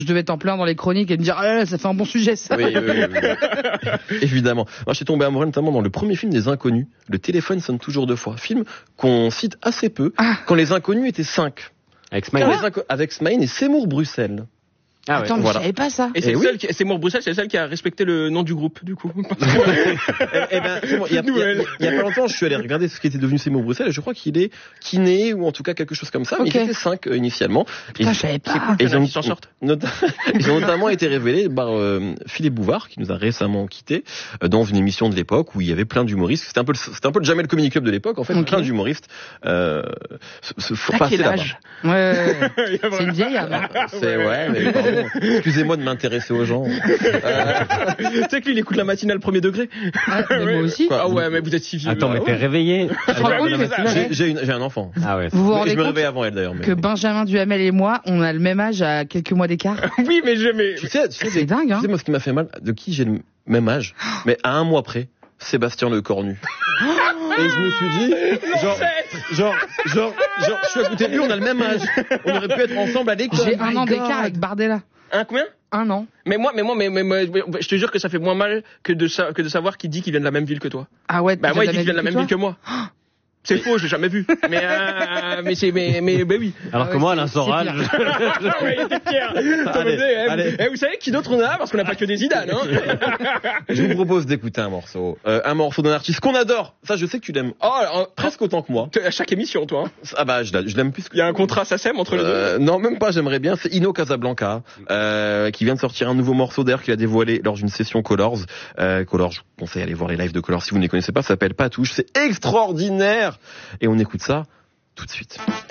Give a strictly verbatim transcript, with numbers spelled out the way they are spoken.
Je devais être en plein dans les chroniques et me dire ah là là, ça fait un bon sujet ça. Oui, oui, oui, oui. Évidemment. Moi, je suis tombé amoureux notamment dans le premier film des Inconnus. Le téléphone sonne toujours deux fois. Film qu'on cite assez peu. Ah. Quand les Inconnus étaient cinq. Avec Smaïn. Inco- avec Smaïn et Seymour Bruxelles. Ah ouais. Attends, mais voilà. Je savais pas ça. Et c'est, et oui. celle qui, c'est Seymour Bruxelles, c'est celle qui a respecté le nom du groupe, du coup. Eh ben, c'est bon, il y a, il y a, il y a pas longtemps, je suis allé regarder ce qui était devenu Seymour Bruxelles et je crois qu'il est kiné ou en tout cas quelque chose comme ça. Okay. Mais ils étaient cinq euh, initialement. Putain, et, je savais pas. Cool, et ils ont, s'en sortent. Not- ils ont notamment été révélés par euh, Philippe Bouvard, qui nous a récemment quittés, euh, dans une émission de l'époque où il y avait plein d'humoristes. C'était un peu, le, c'était un peu le Jamel Comedy Club de l'époque, en fait, okay. Plein d'humoristes euh, se, se passaient là-bas. Ouais, ouais, ouais. C'est une vieille âme. C'est ouais, mais pardon. Excusez-moi de m'intéresser aux gens. Euh... tu sais que lui, il écoute la matinale premier degré. Ah, mais moi aussi. Quoi, ah ouais, mais vous êtes si vieux. Attends, mais ah, t'es ouais. réveillé. j'ai, j'ai, une, j'ai un enfant. Ah ouais. Vous vous rendez je me compte réveille avant elle d'ailleurs. Mais... que Benjamin Duhamel et moi, on a le même âge à quelques mois d'écart. Oui, mais jamais. Tu sais, tu sais, c'est dingue, hein. Tu sais, moi, ce qui m'a fait mal, de qui j'ai le même âge, mais à un mois près, Sébastien Lecornu. Et je me suis dit, genre, genre, genre, genre, je suis à côté de lui, on a le même âge. On aurait pu être ensemble à l'école. J'ai un an d'écart avec Bardella. Un combien? Un an. Mais moi, mais moi, mais, mais, mais, je te jure que ça fait moins mal que de, sa, que de savoir qu'il dit qu'il vient de la même ville que toi. Ah ouais. Bah moi, il dit qu'il vient de la même ville que moi. C'est faux, je l'ai jamais vu. Mais euh, mais c'est mais mais bah oui. Alors ah que ouais, moi, Alain Soral, ouais, il était fier. Allez, eh, allez. Eh, vous savez qui d'autre on a parce qu'on n'a pas que des Zidane. Hein. Je vous propose d'écouter un morceau, euh, un morceau d'un artiste qu'on adore. Ça, je sais que tu l'aimes. Oh, alors, presque autant que moi. À chaque émission, toi. Hein. Ah bah je, je l'aime plus. Que... Il y a un contrat S A C E M entre les euh, deux. Non, même pas. J'aimerais bien. C'est Ino Casablanca euh, qui vient de sortir un nouveau morceau d'air qu'il a dévoilé lors d'une session Colors. Euh, Colors, je vous conseille d'aller voir les lives de Colors si vous ne les connaissez pas. Ça s'appelle Patouche. C'est extraordinaire. Et on écoute ça tout de suite.